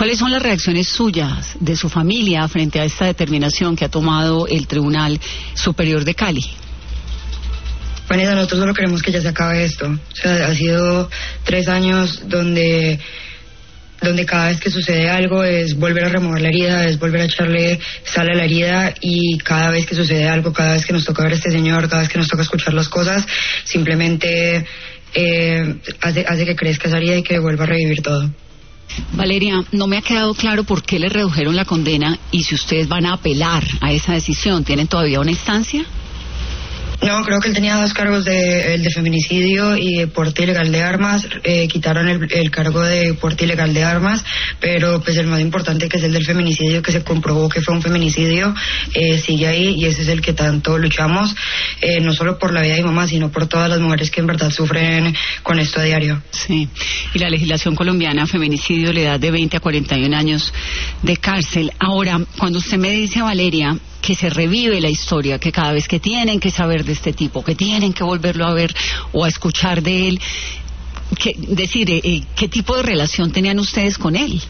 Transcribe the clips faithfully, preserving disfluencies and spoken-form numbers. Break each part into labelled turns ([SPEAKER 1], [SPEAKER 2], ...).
[SPEAKER 1] ¿Cuáles son las reacciones suyas, de su familia, frente a esta determinación que ha tomado el Tribunal Superior de Cali?
[SPEAKER 2] Vanessa, nosotros solo queremos que ya se acabe esto. O sea, ha sido tres años donde, donde cada vez que sucede algo es volver a remover la herida, es volver a echarle sal a la herida, y cada vez que sucede algo, cada vez que nos toca ver a este señor, cada vez que nos toca escuchar las cosas, simplemente eh, hace, hace que crezca esa herida y que vuelva a revivir todo.
[SPEAKER 1] Valeria, no me ha quedado claro por qué le redujeron la condena y si ustedes van a apelar a esa decisión. ¿Tienen todavía una instancia?
[SPEAKER 2] No, creo que él tenía dos cargos, de, el de feminicidio y de porte ilegal de armas. Eh, quitaron el, el cargo de porte ilegal de armas, pero pues el más importante, que es el del feminicidio, que se comprobó que fue un feminicidio, eh, sigue ahí, y ese es el que tanto luchamos, eh, no solo por la vida de mi mamá, sino por todas las mujeres que en verdad sufren con esto a diario.
[SPEAKER 1] Sí, y la legislación colombiana, feminicidio le da de veinte a cuarenta y un años de cárcel. Ahora, cuando usted me dice, Valeria, que se revive la historia, que cada vez que tienen que saber de este tipo, que tienen que volverlo a ver o a escuchar de él, que, decir, eh, ¿qué tipo de relación tenían ustedes con él?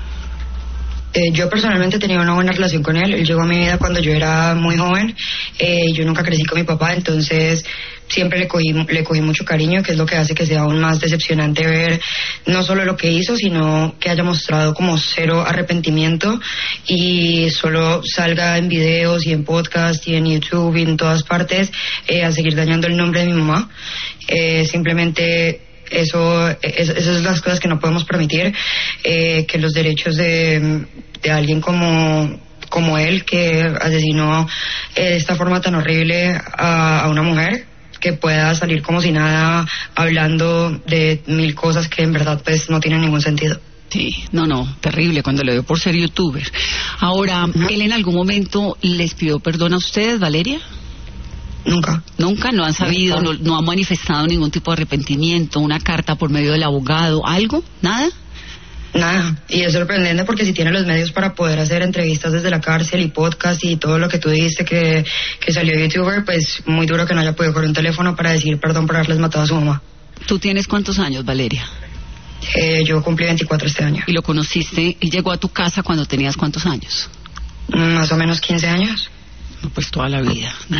[SPEAKER 2] Eh, yo personalmente tenía una buena relación con él. Él llegó a mi vida cuando yo era muy joven. Eh, yo nunca crecí con mi papá, entonces siempre le cogí, le cogí mucho cariño, que es lo que hace que sea aún más decepcionante ver no solo lo que hizo, sino que haya mostrado como cero arrepentimiento y solo salga en videos y en podcast y en YouTube y en todas partes eh, a seguir dañando el nombre de mi mamá. Eh, simplemente Eso, es, esas son las cosas que no podemos permitir, eh, que los derechos de, de alguien como, como él, que asesinó eh, de esta forma tan horrible a, a una mujer, que pueda salir como si nada, hablando de mil cosas que en verdad pues no tienen ningún sentido.
[SPEAKER 1] Sí, no, no, terrible cuando lo veo por ser youtuber. Ahora, uh-huh. ¿Él en algún momento les pidió perdón a ustedes, Valeria?
[SPEAKER 2] Nunca.
[SPEAKER 1] Nunca, no han sabido, no, no han manifestado ningún tipo de arrepentimiento, una carta por medio del abogado, algo, nada.
[SPEAKER 2] Nada, y es sorprendente porque si tiene los medios para poder hacer entrevistas desde la cárcel y podcast y todo lo que tú dijiste que, que salió youtuber, pues muy duro que no haya podido coger un teléfono para decir perdón por haberles matado a su mamá.
[SPEAKER 1] ¿Tú tienes cuántos años, Valeria?
[SPEAKER 2] Eh, yo cumplí veinticuatro este año.
[SPEAKER 1] ¿Y lo conociste, y llegó a tu casa cuando tenías cuántos años?
[SPEAKER 2] Más o menos quince años.
[SPEAKER 1] No, pues toda la vida, ¿no?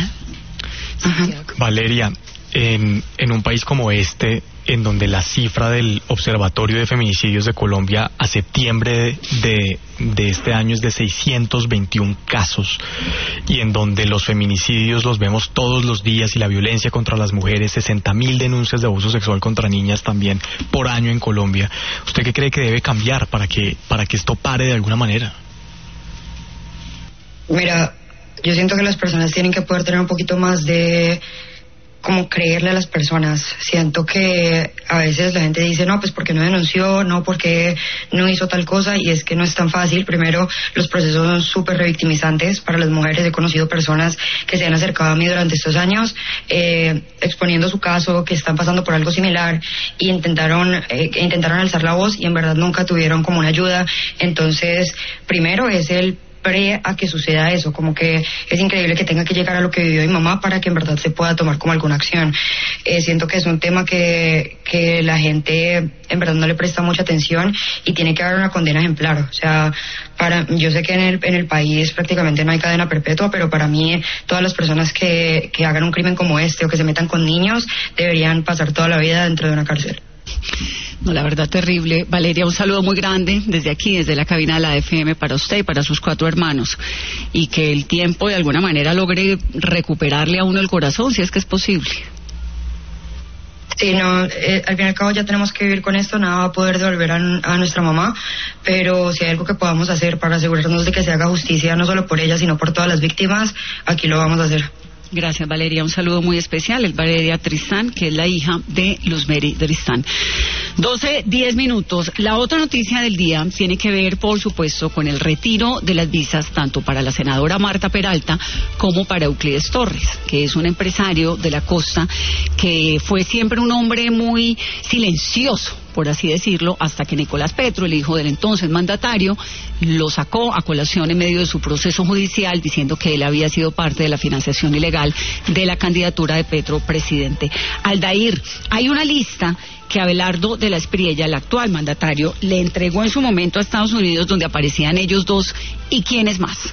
[SPEAKER 3] Valeria, en, en un país como este, en donde la cifra del Observatorio de Feminicidios de Colombia a septiembre de, de este año es de seiscientos veintiún casos, y en donde los feminicidios los vemos todos los días, y la violencia contra las mujeres, sesenta mil denuncias de abuso sexual contra niñas también por año en Colombia, ¿usted qué cree que debe cambiar para que, para que esto pare de alguna manera?
[SPEAKER 2] Mira, yo siento que las personas tienen que poder tener un poquito más de como creerle a las personas. Siento que a veces la gente dice, no, pues porque no denunció, no porque no hizo tal cosa, y es que no es tan fácil. Primero, los procesos son súper revictimizantes para las mujeres. He conocido personas que se han acercado a mí durante estos años eh, exponiendo su caso, que están pasando por algo similar, y intentaron, eh, intentaron alzar la voz y en verdad nunca tuvieron como una ayuda. Entonces, primero es el pre a que suceda eso, como que es increíble que tenga que llegar a lo que vivió mi mamá para que en verdad se pueda tomar como alguna acción. Eh, siento que es un tema que, que la gente en verdad no le presta mucha atención, y tiene que haber una condena ejemplar. O sea, para, yo sé que en el, en el país prácticamente no hay cadena perpetua, pero para mí todas las personas que, que hagan un crimen como este o que se metan con niños deberían pasar toda la vida dentro de una cárcel.
[SPEAKER 1] No, la verdad, terrible. Valeria, un saludo muy grande desde aquí, desde la cabina de la F M, para usted y para sus cuatro hermanos, y que el tiempo de alguna manera logre recuperarle a uno el corazón, si es que es posible.
[SPEAKER 2] Sí, no, eh, al fin y al cabo ya tenemos que vivir con esto, nada va a poder devolver a, a nuestra mamá, pero si hay algo que podamos hacer para asegurarnos de que se haga justicia, no solo por ella, sino por todas las víctimas, aquí lo vamos a hacer.
[SPEAKER 1] Gracias, Valeria. Un saludo muy especial. Es Valeria Tristán, que es la hija de Luzmeri Tristán. doce, diez minutos. La otra noticia del día tiene que ver, por supuesto, con el retiro de las visas tanto para la senadora Marta Peralta como para Euclides Torres, que es un empresario de la costa que fue siempre un hombre muy silencioso, por así decirlo, hasta que Nicolás Petro, el hijo del entonces mandatario, lo sacó a colación en medio de su proceso judicial diciendo que él había sido parte de la financiación ilegal de la candidatura de Petro presidente. Aldair, hay una lista que Abelardo de la Espriella, el actual mandatario, le entregó en su momento a Estados Unidos, donde aparecían ellos dos y quiénes más.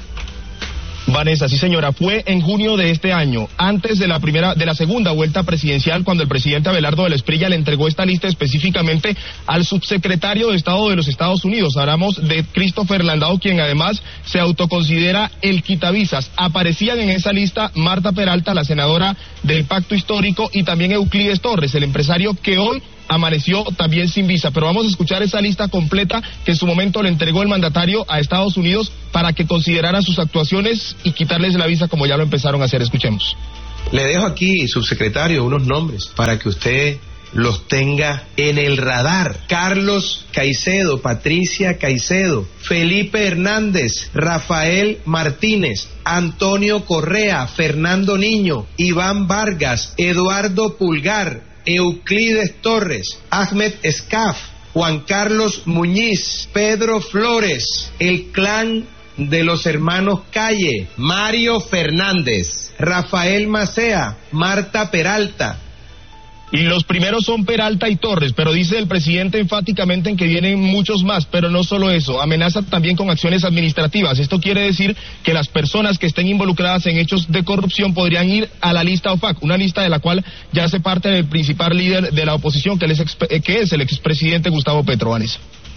[SPEAKER 4] Vanessa, sí señora, fue en junio de este año, antes de la primera, de la segunda vuelta presidencial, cuando el presidente Abelardo de la Espriella le entregó esta lista específicamente al subsecretario de Estado de los Estados Unidos. Hablamos de Christopher Landau, quien además se autoconsidera el quitavisas. Aparecían en esa lista Marta Peralta, la senadora del Pacto Histórico, y también Euclides Torres, el empresario que hoy amaneció también sin visa. Pero vamos a escuchar esa lista completa que en su momento le entregó el mandatario a Estados Unidos para que consideraran sus actuaciones y quitarles la visa como ya lo empezaron a hacer. Escuchemos.
[SPEAKER 5] Le dejo aquí, subsecretario, unos nombres para que usted los tenga en el radar. Carlos Caicedo, Patricia Caicedo, Felipe Hernández, Rafael Martínez, Antonio Correa, Fernando Niño, Iván Vargas, Eduardo Pulgar, Euclides Torres, Ahmed Escaf, Juan Carlos Muñiz, Pedro Flores, el clan de los hermanos Calle, Mario Fernández, Rafael Macea, Marta Peralta.
[SPEAKER 4] Y los primeros son Peralta y Torres, pero dice el presidente enfáticamente en que vienen muchos más, pero no solo eso, amenaza también con acciones administrativas. Esto quiere decir que las personas que estén involucradas en hechos de corrupción podrían ir a la lista O F A C, una lista de la cual ya hace parte del principal líder de la oposición, que, él es, exp- que es el expresidente Gustavo Petro. Vanessa.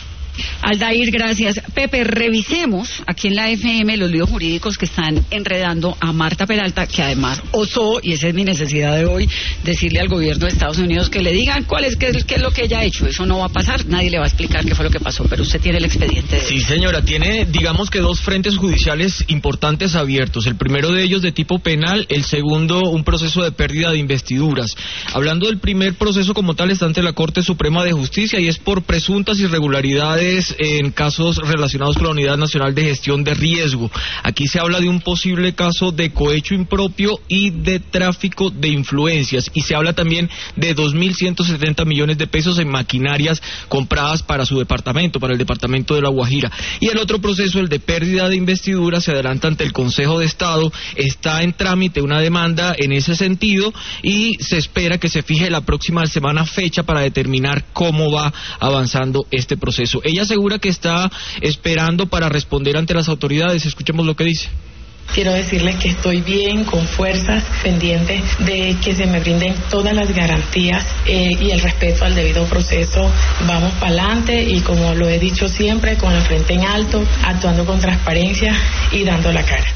[SPEAKER 1] Aldair, gracias. Pepe, revisemos aquí en la F M los líos jurídicos que están enredando a Marta Peralta, que además osó, y esa es mi necesidad de hoy, decirle al gobierno de Estados Unidos que le digan cuál es, qué es, qué es lo que ella ha hecho. Eso no va a pasar, nadie le va a explicar qué fue lo que pasó, pero usted tiene el expediente de
[SPEAKER 3] Sí, señora, tiene, digamos que dos frentes judiciales importantes abiertos. El primero de ellos de tipo penal, el segundo un proceso de pérdida de investiduras. Hablando del primer proceso como tal, está ante la Corte Suprema de Justicia y es por presuntas irregularidades en casos relacionados con la Unidad Nacional de Gestión de Riesgo. Aquí se habla de un posible caso de cohecho impropio y de tráfico de influencias, y se habla también de dos mil ciento setenta millones de pesos en maquinarias compradas para su departamento, para el departamento de La Guajira. Y el otro proceso, el de pérdida de investidura, se adelanta ante el Consejo de Estado. Está en trámite una demanda en ese sentido y se espera que se fije la próxima semana fecha para determinar cómo va avanzando este proceso. Ella asegura que está esperando para responder ante las autoridades. Escuchemos lo que dice.
[SPEAKER 6] Quiero decirles que estoy bien, con fuerzas, pendiente de que se me brinden todas las garantías eh, y el respeto al debido proceso. Vamos para adelante y, como lo he dicho siempre, con la frente en alto, actuando con transparencia y dando la cara.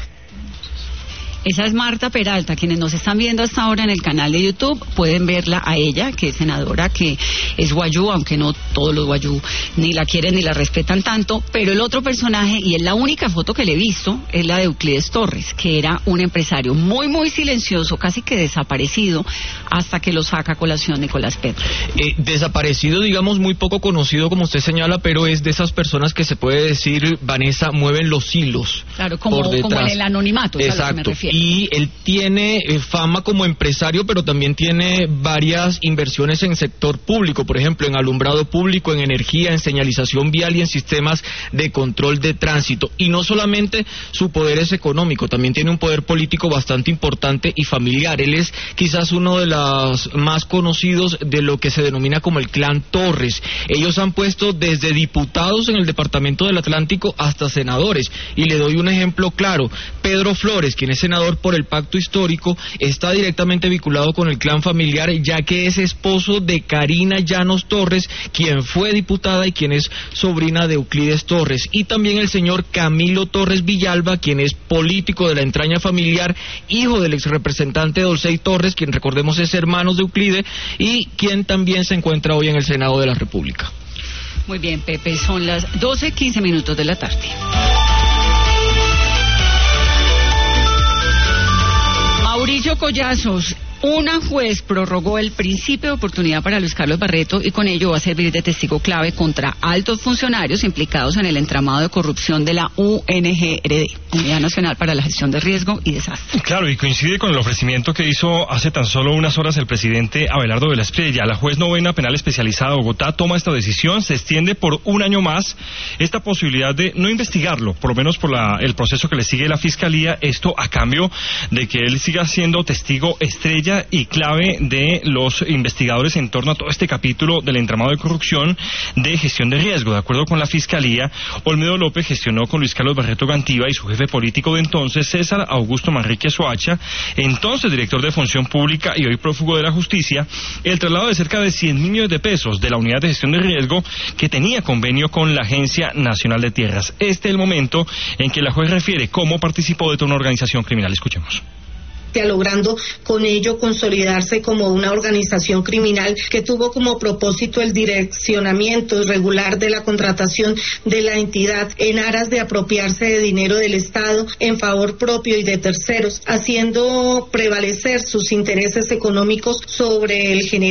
[SPEAKER 1] Esa es Marta Peralta. Quienes nos están viendo hasta ahora en el canal de YouTube pueden verla a ella, que es senadora, que es guayú, aunque no todos los guayú ni la quieren ni la respetan tanto. Pero el otro personaje, y es la única foto que le he visto, es la de Euclides Torres, que era un empresario muy, muy silencioso, casi que desaparecido, hasta que lo saca a colación Nicolás Petro.
[SPEAKER 3] Eh, desaparecido, digamos, muy poco conocido, como usted señala, pero es de esas personas que se puede decir, Vanessa, mueven los hilos.
[SPEAKER 1] Claro, como,
[SPEAKER 3] por detrás.
[SPEAKER 1] como en el anonimato, es
[SPEAKER 3] Exacto.
[SPEAKER 1] a lo que me refiero.
[SPEAKER 3] Y él tiene eh, fama como empresario, pero también tiene varias inversiones en sector público, por ejemplo, en alumbrado público, en energía, en señalización vial y en sistemas de control de tránsito. Y no solamente su poder es económico, también tiene un poder político bastante importante y familiar. Él es quizás uno de los más conocidos de lo que se denomina como el clan Torres. Ellos han puesto desde diputados en el Departamento del Atlántico hasta senadores. Y le doy un ejemplo claro. Pedro Flores, quien es senador por el Pacto Histórico, está directamente vinculado con el clan familiar, ya que es esposo de Karina Llanos Torres, quien fue diputada y quien es sobrina de Euclides Torres. Y también el señor Camilo Torres Villalba, quien es político de la entraña familiar, hijo del exrepresentante Dolcey Torres, quien recordemos es hermano de Euclides, y quien también se encuentra hoy en el Senado de la República.
[SPEAKER 1] Muy bien, Pepe, son las doce quince minutos de la tarde. Mauricio Collazos, Una juez prorrogó el principio de oportunidad para Luis Carlos Barreto y con ello va a servir de testigo clave contra altos funcionarios implicados en el entramado de corrupción de la U N G R D, Unidad Nacional para la Gestión de Riesgo y Desastre.
[SPEAKER 7] Claro, y coincide con el ofrecimiento que hizo hace tan solo unas horas el presidente Abelardo de la Espriella. La juez novena penal especializada de Bogotá toma esta decisión, se extiende por un año más esta posibilidad de no investigarlo, por lo menos por la, el proceso que le sigue la Fiscalía, esto a cambio de que él siga siendo testigo estrella y clave de los investigadores en torno a todo este capítulo del entramado de corrupción de gestión de riesgo. De acuerdo con la Fiscalía, Olmedo López gestionó con Luis Carlos Barreto Gantiva y su jefe político de entonces, César Augusto Manrique Soacha, entonces director de Función Pública y hoy prófugo de la Justicia, el traslado de cerca de cien millones de pesos de la Unidad de Gestión de Riesgo que tenía convenio con la Agencia Nacional de Tierras. Este es el momento en que la juez refiere cómo participó de toda una organización criminal. Escuchemos.
[SPEAKER 8] Logrando con ello consolidarse como una organización criminal que tuvo como propósito el direccionamiento irregular de la contratación de la entidad en aras de apropiarse de dinero del Estado en favor propio y de terceros, haciendo prevalecer sus intereses económicos sobre el general